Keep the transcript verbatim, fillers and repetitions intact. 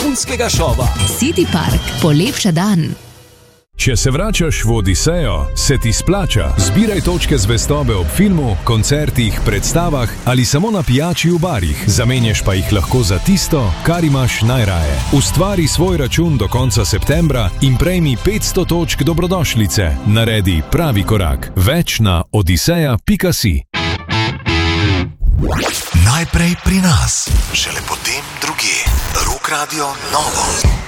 vrhunskega šova. City Park, polepša dan. Če se vračaš v Odisejo, se ti splača. Zbiraj točke zvestobe ob filmu, koncertih, predstavah ali samo na pijači v barih. Zamenjaš pa jih lahko za tisto, kar imaš najraje. Ustvari svoj račun do konca septembra in prejmi petsto točk dobrodošlice. Naredi pravi korak. Več na odiseja pika si. Najprej pri nas, šele potem drugje. Rock Radio Novo.